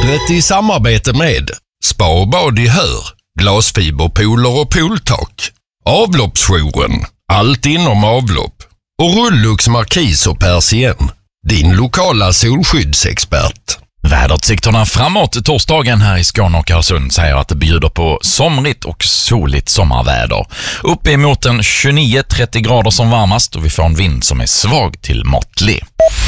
Vädret i samarbete med Spa och bad i Hör, glasfiberpooler och pooltak, Avloppsjouren, allt inom avlopp och Rullux Markis och Persien, din lokala solskyddsexpert. Väderutsikterna framåt torsdagen här i Skåne och Karlsund säger att det bjuder på somrigt och soligt sommarväder. Upp emot en 29-30 grader som varmast och vi får en vind som är svag till måttlig.